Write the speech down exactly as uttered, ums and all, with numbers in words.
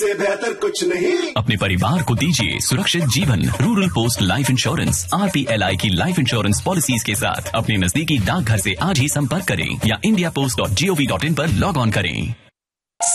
इससे बेहतर कुछ नहीं। अपने परिवार को दीजिए सुरक्षित जीवन। Rural post life insurance R P L I की लाइफ इंश्योरेंस पॉलिसीज के साथ अपने नजदीकी डाकघर से आज ही संपर्क करें या India post dot G O V dot in पर लॉग ऑन करें।